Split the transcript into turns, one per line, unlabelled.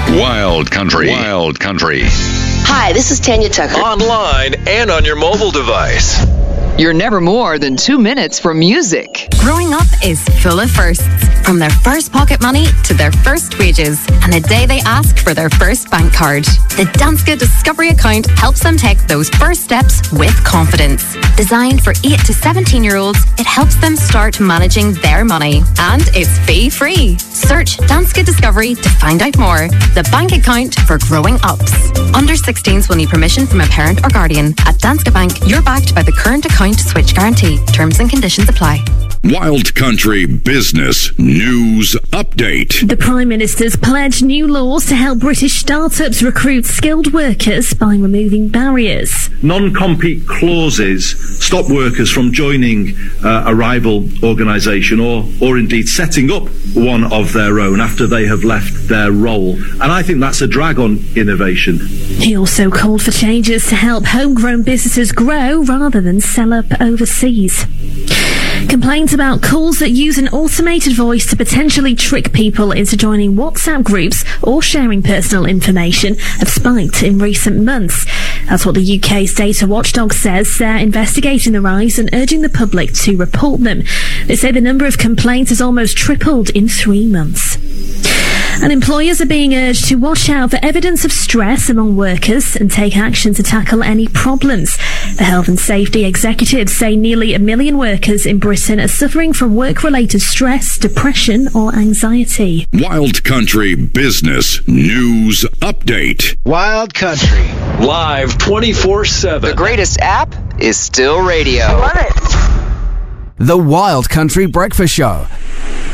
Wild Country. Wild Country.
Hi, this is Tanya Tucker.
Online and on your mobile device.
You're never more than 2 minutes from music.
Growing up is full of firsts. From their first pocket money to their first wages and the day they ask for their first bank card. The Danske Discovery account helps them take those first steps with confidence. Designed for 8 to 17-year-olds, it helps them start managing their money. And it's fee-free. Search Danske Discovery to find out more. The bank account for growing ups. Under 16s will need permission from a parent or guardian. At Danske Bank, you're backed by the current account switch guarantee. Terms and conditions apply.
Wild Country Business News Update.
The Prime Minister's pledged new laws to help British startups recruit skilled workers by removing barriers.
Non-compete clauses stop workers from joining a rival organisation or indeed setting up one of their own after they have left their role. And I think that's a drag on innovation.
He also called for changes to help homegrown businesses grow rather than sell up overseas. Complaints about calls that use an automated voice to potentially trick people into joining WhatsApp groups or sharing personal information have spiked in recent months. That's what the UK's data watchdog says. They're investigating the rise and urging the public to report them. They say the number of complaints has almost tripled in 3 months. And employers are being urged to watch out for evidence of stress among workers and take action to tackle any problems. The Health and Safety executives say nearly 1 million workers in Britain are suffering from work-related stress, depression or anxiety.
Wild Country Business News Update.
Wild Country. Live 24/7.
The greatest app is still radio.
Love it.
The Wild Country Breakfast Show.